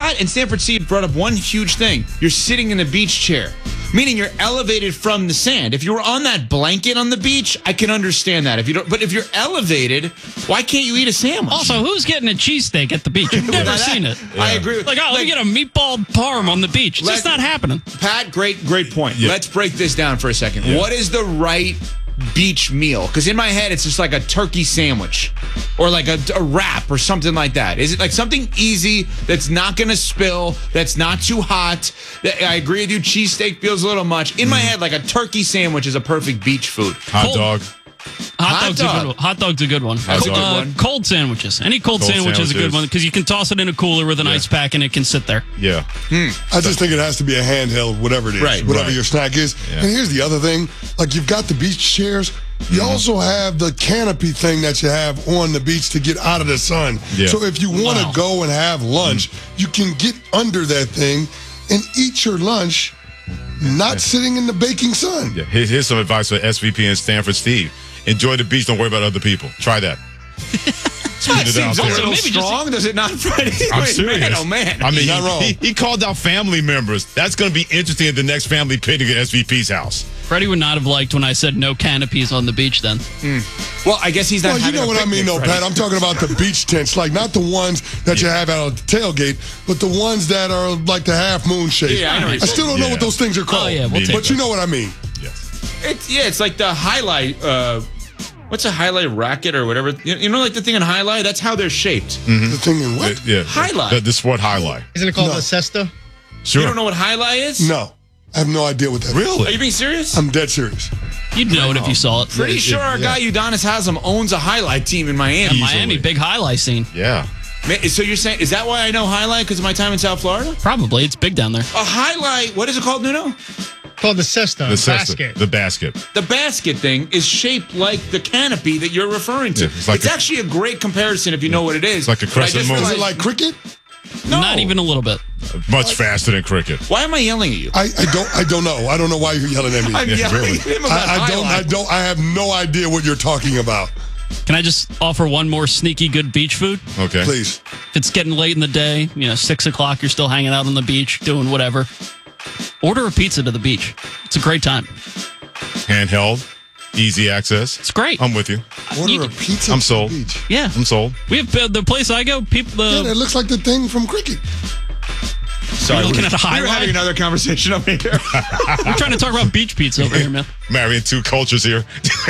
Pat and Stanford Steve brought up one huge thing. You're sitting in a beach chair, meaning you're elevated from the sand. If you were on that blanket on the beach, I can understand that. But if you're elevated, why can't you eat a sandwich? Also, who's getting a cheesesteak at the beach? I've never seen it. Yeah. I agree with like, let me get a meatball parm on the beach. It's just not happening. Pat, great point. Yeah. Let's break this down for a second. Yeah. What is the right beach meal? Because in my head, it's just like a turkey sandwich or like a wrap or something like that. Is it like something easy that's not going to spill, that's not too hot? I agree with you. Cheesesteak feels a little much. In my head, like a turkey sandwich is a perfect beach food. Hot dog. Hot dog's a good one. Cold sandwiches. Any cold sandwich is a good one because you can toss it in a cooler with an ice pack and it can sit there. Yeah. I just think it has to be a handheld, whatever it is, whatever your snack is. Yeah. And here's the other thing. Like, you've got the beach chairs. You also have the canopy thing that you have on the beach to get out of the sun. Yeah. So if you want to go and have lunch, you can get under that thing and eat your lunch not sitting in the baking sun. Yeah. Here's some advice for SVP and Stanford Steve. Enjoy the beach. Don't worry about other people. Try that. That seems a little strong, does it not, Freddie? I'm serious. Man, oh, man. I mean, not wrong. He called out family members. That's going to be interesting at the next family picnic at SVP's house. Freddie would not have liked when I said no canopies on the beach then. Well, I guess he's not. Well, you know what I mean, though, Pat. I'm talking about the beach tents, like not the ones that you have out at the tailgate, but the ones that are like the half moon shape. Yeah, I still don't know what those things are called. Oh, yeah, but you know what I mean. Yes. It's like the highlight. What's a highlight racket or whatever? You know, like the thing in highlight? That's how they're shaped. The thing in what? Yeah. Highlight. The sport highlight. Isn't it called the cesta? Sure. You don't know what highlight is? No. I have no idea what that is. Really? Are you being serious? I'm dead serious. You'd know it if you saw it. Pretty sure our guy Udonis Haslam owns a highlight team in Miami. Yeah, Miami, big highlight scene. Yeah. So you're saying, is that why I know highlight? Because of my time in South Florida? Probably. It's big down there. A highlight, what is it called, Nuno? Called the cesta. The basket. The basket. The basket thing is shaped like the canopy that you're referring to. Yeah, it's actually a great comparison if you know what it is. It's like a crescent moon. Is it like cricket? No. Not even a little bit. Much faster than cricket. Why am I yelling at you? I don't know. I don't know why you're yelling at me. I'm yelling at him about highlight. I have no idea what you're talking about. Can I just offer one more sneaky good beach food? Okay. Please. If it's getting late in the day, 6 o'clock, you're still hanging out on the beach, doing whatever. Order a pizza to the beach. It's a great time. Handheld. Easy access. It's great. I'm with you. Order a pizza I'm to sold. the beach. Yeah. I'm sold. We have the place I go, people. Yeah, it looks like the thing from cricket. Sorry, looking at a we're highlight. having another conversation over here. We're trying to talk about beach pizza over here, man. Marrying two cultures here.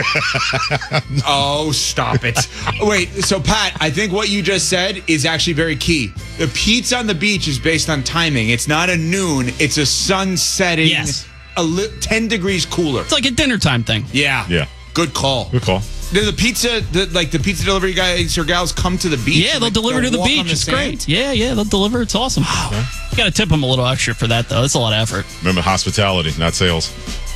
Oh, stop it. Wait, so Pat, I think what you just said is actually very key. The pizza on the beach is based on timing. It's not a noon. It's a sun setting. Yes. 10 degrees cooler. It's like a dinner time thing. Yeah. Yeah. Good call. Good call. Do the pizza delivery guys or gals come to the beach? Yeah, they'll deliver to the beach. It's great. Yeah, they'll deliver. It's awesome. Wow. You got to tip them a little extra for that, though. It's a lot of effort. Remember, hospitality, not sales.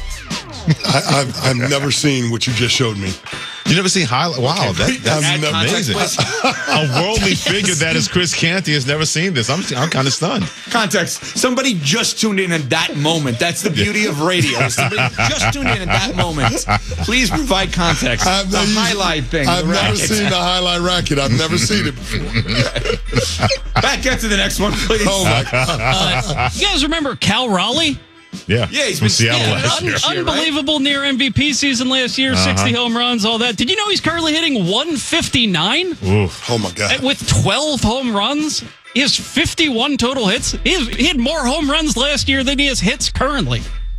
I've never seen what you just showed me. You never seen highlight? Wow, that's amazing. A worldly figure that is Chris Canty has never seen this. I'm kind of stunned. Context. Somebody just tuned in at that moment. That's the beauty of radio. Somebody just tuned in at that moment. Please provide context. The highlight thing. I've never seen the highlight racket. I've never seen it before. Back up to the next one, please. Oh, my God. You guys remember Cal Raleigh? Yeah, he's from been Seattle last year. Unbelievable near MVP season last year, 60 home runs, all that. Did you know he's currently hitting 159? Oof. Oh, my God. With 12 home runs? He has 51 total hits. He had more home runs last year than he has hits currently.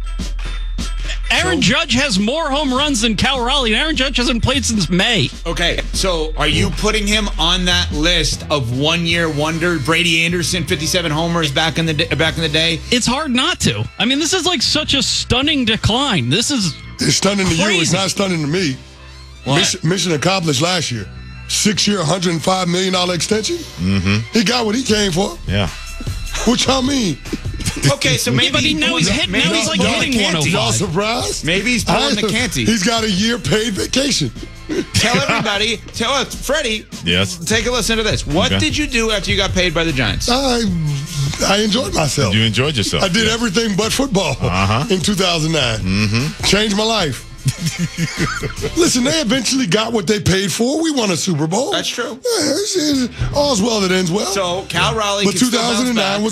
Aaron Judge has more home runs than Cal Raleigh, and Aaron Judge hasn't played since May. Okay, so are you putting him on that list of one-year wonder? Brady Anderson, 57 homers back in the day. It's hard not to. I mean, this is like such a stunning decline. This is it's stunning to you. It's not stunning to me. Mission accomplished last year. 6-year, $105 million extension. Mm-hmm. He got what he came for. Yeah. What y'all mean? Okay, so maybe now he's hitting 105. Y'all surprised? Maybe he's pulling the Canty. He's got a year paid vacation. Tell everybody, Freddie. Yes. Take a listen to this. What did you do after you got paid by the Giants? I enjoyed myself. You enjoyed yourself. I did everything but football in 2009. Mm-hmm. Changed my life. Listen, they eventually got what they paid for. We won a Super Bowl. That's true. Yeah, all's well that ends well. So Cal Raleigh, but 2009 was